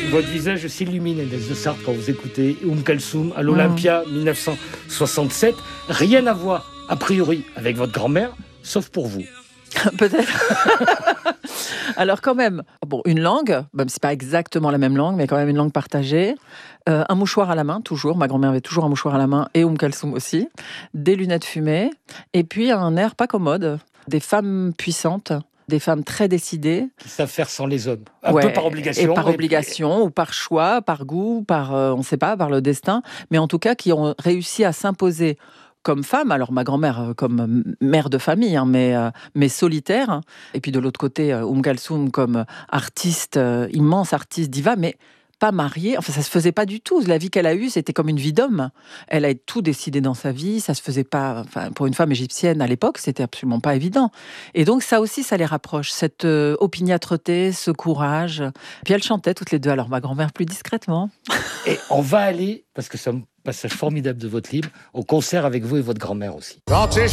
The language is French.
Votre visage s'illumine, Agnès de Sarthe, quand vous écoutez Kalsoum à l'Olympia 1967. Rien à voir, a priori, avec votre grand-mère, sauf pour vous. Peut-être. Alors quand même, une langue, même si c'est pas exactement la même langue, mais quand même une langue partagée. Un mouchoir à la main, toujours. Ma grand-mère avait toujours un mouchoir à la main et Kalsoum aussi. Des lunettes fumées. Et puis un air pas commode. Des femmes puissantes. Des femmes très décidées. Qui savent faire sans les hommes. Un peu par obligation. Et par obligation, ou par choix, par goût, on ne sait pas, par le destin. Mais en tout cas, qui ont réussi à s'imposer comme femme. Alors ma grand-mère comme mère de famille, mais solitaire. Et puis de l'autre côté, Kalsoum comme artiste, immense artiste diva, mais pas mariée. Enfin, ça se faisait pas du tout. La vie qu'elle a eue, c'était comme une vie d'homme. Elle a tout décidé dans sa vie. Ça se faisait pas. Enfin, pour une femme égyptienne à l'époque, c'était absolument pas évident. Et donc ça aussi, ça les rapproche. Cette opiniâtreté, ce courage. Puis elles chantaient toutes les deux. Alors ma grand-mère plus discrètement. Et on va aller, parce que c'est un passage formidable de votre livre, au concert avec vous et votre grand-mère aussi.